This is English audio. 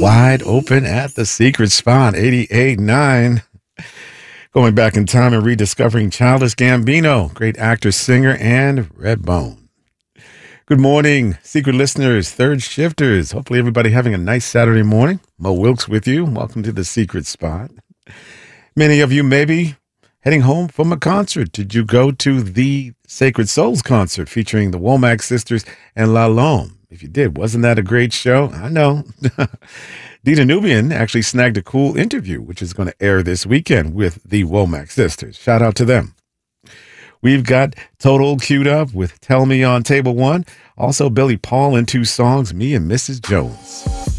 Wide open at the secret spot, 88.9. Going back in time and rediscovering Childish Gambino, great actor, singer, and Redbone. Good morning, secret listeners, third shifters. Hopefully everybody having a nice Saturday morning. Mo Wilkes with you. Welcome to the secret spot. Many of you may be heading home from a concert. Did you go to the Sacred Souls concert featuring the Womack sisters and La Lome? If you did, wasn't that a great show? I know. Dita Nubian actually snagged a cool interview, which is going to air this weekend with the Womack sisters. Shout out to them. We've got Total queued up with Tell Me on Table One. Also, Billy Paul in two songs, Me and Mrs. Jones.